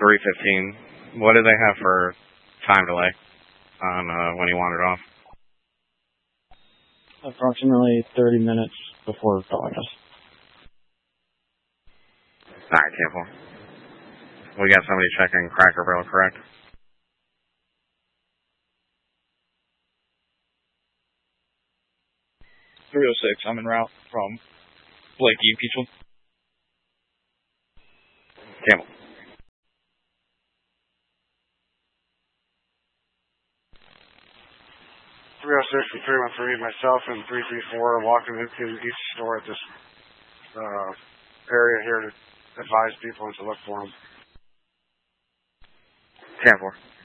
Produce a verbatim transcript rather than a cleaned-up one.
three fifteen. What did they have for time delay on uh, when he wandered off? Approximately thirty minutes before calling us. Alright, ten four. We got somebody checking Cracker Barrel, correct? three oh six, I'm en route from Blakey and Peachville. Campbell. three oh six and three one three, myself and three three four are walking into each store at this uh, area here to advise people and to look for them. ten four.